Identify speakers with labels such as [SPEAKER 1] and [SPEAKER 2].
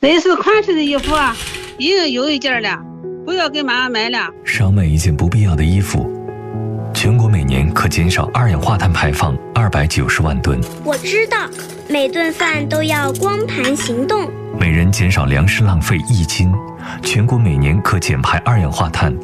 [SPEAKER 1] 类似款式的衣服啊，已经有一件了，不要给妈妈买了。
[SPEAKER 2] 少买一件不必要的衣服，全国每年可减少二氧化碳排放290万吨。
[SPEAKER 3] 我知道，每顿饭都要光盘行动。
[SPEAKER 2] 每人减少粮食浪费1斤，全国每年可减排二氧化碳